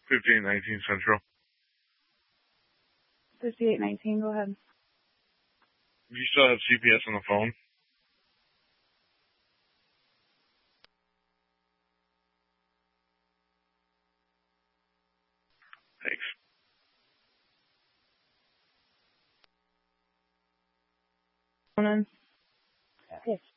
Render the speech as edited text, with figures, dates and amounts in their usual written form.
5819 Central. 5819, go ahead. You still have CPS on the phone? Thanks. Conan. Yes.